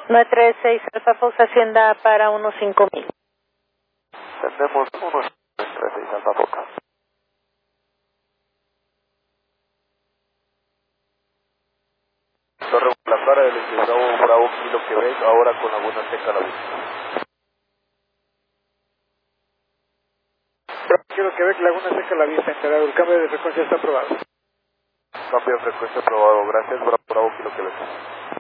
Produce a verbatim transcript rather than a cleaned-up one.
nueve tres seis Alfa Fox Hacienda para unos cinco mil. Tenemos unos nueve tres seis Alfa Fox. Torre Guadalajara del Bravo Bravo Kilo Quebec, ahora con Laguna Seca la vista. Bravo Kilo Quebec, Laguna Seca la vista, enterado. El cambio de frecuencia está aprobado. Cambio de frecuencia aprobado, gracias. Bravo Bravo Kilo Quebec.